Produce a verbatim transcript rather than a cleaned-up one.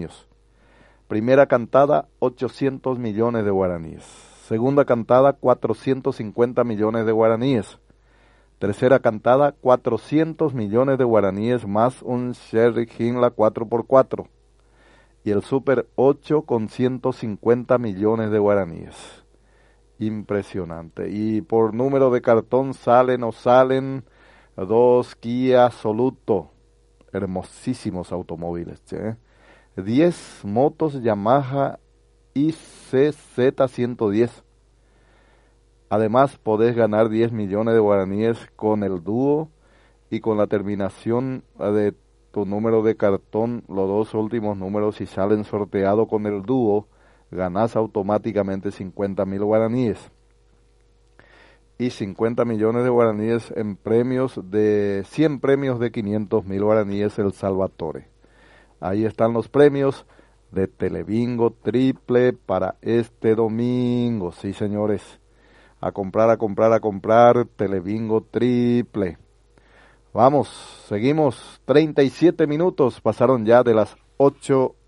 premios. Primera cantada, ochocientos millones de guaraníes. Segunda cantada, cuatrocientos cincuenta millones de guaraníes. Tercera cantada, cuatrocientos millones de guaraníes más un Sherry Hinla cuatro por cuatro. Y el Super ocho con ciento cincuenta millones de guaraníes. Impresionante. Y por número de cartón salen o salen dos Kia Soluto. Hermosísimos automóviles, ¿eh? diez motos Yamaha I C Z ciento diez. Además, podés ganar diez millones de guaraníes con el dúo y con la terminación de tu número de cartón, los dos últimos números, si salen sorteados con el dúo, ganás automáticamente cincuenta mil guaraníes. Y cincuenta millones de guaraníes en premios de cien premios de quinientos mil guaraníes el Salvatore. Ahí están los premios de Telebingo triple para este domingo. Sí, señores. A comprar, a comprar, a comprar Telebingo triple. Vamos, seguimos. treinta y siete minutos pasaron ya de las ocho